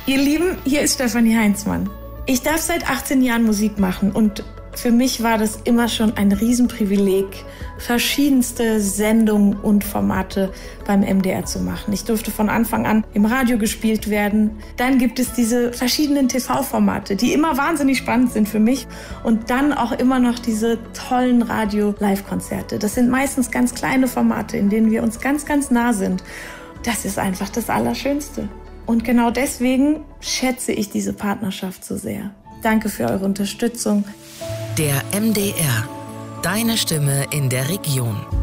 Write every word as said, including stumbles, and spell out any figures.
Ihr Lieben, hier ist Stefanie Heinzmann. Ich darf seit achtzehn Jahren Musik machen und für mich war das immer schon ein Riesenprivileg, verschiedenste Sendungen und Formate beim M D R zu machen. Ich durfte von Anfang an im Radio gespielt werden. Dann gibt es diese verschiedenen T V-Formate, die immer wahnsinnig spannend sind für mich. Und dann auch immer noch diese tollen Radio-Live-Konzerte. Das sind meistens ganz kleine Formate, in denen wir uns ganz, ganz nah sind. Das ist einfach das Allerschönste. Und genau deswegen schätze ich diese Partnerschaft so sehr. Danke für eure Unterstützung. Der M D R. Deine Stimme in der Region.